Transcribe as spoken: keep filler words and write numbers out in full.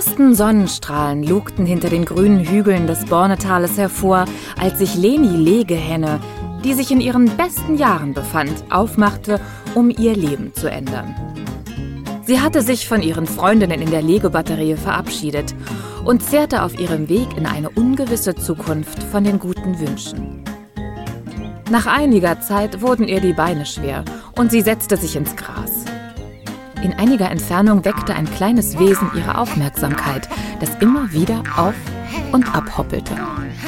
ersten Sonnenstrahlen lugten hinter den grünen Hügeln des Bornetales hervor, als sich Leni Legehenne, die sich in ihren besten Jahren befand, aufmachte, um ihr Leben zu ändern. Sie hatte sich von ihren Freundinnen in der Lego-Batterie verabschiedet und zehrte auf ihrem Weg in eine ungewisse Zukunft von den guten Wünschen. Nach einiger Zeit wurden ihr die Beine schwer und sie setzte sich ins Gras. In einiger Entfernung weckte ein kleines Wesen ihre Aufmerksamkeit, das immer wieder auf und ab hoppelte.